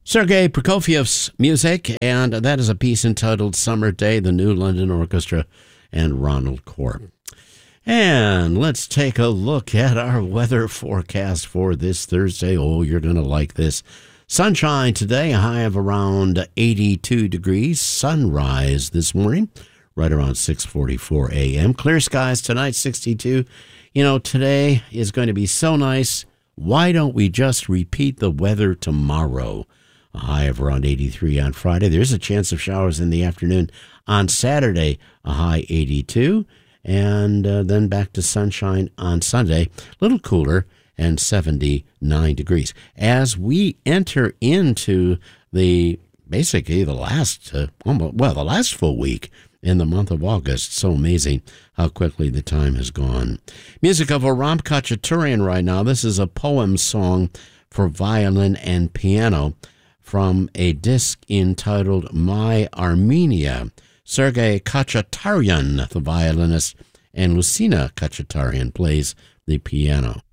Sergei Prokofiev's music, and that is a piece entitled Summer Day, the New London Orchestra, and Ronald Corp. And let's take a look at our weather forecast for this Thursday. Oh, you're going to like this. Sunshine today, a high of around 82 degrees. Sunrise this morning, right around 6:44 a.m. Clear skies tonight, 62. You know, today is going to be so nice. Why don't we just repeat the weather tomorrow? A high of around 83 on Friday. There's a chance of showers in the afternoon. On Saturday, a high 82. And then back to sunshine on Sunday. A little cooler and 79 degrees. As we enter into basically the last full week in the month of August. So amazing how quickly the time has gone. Music of Aram Khachaturian right now. This is a poem song for violin and piano from a disc entitled My Armenia. Sergei Khachaturian, the violinist, and Lucina Khachaturian plays the piano.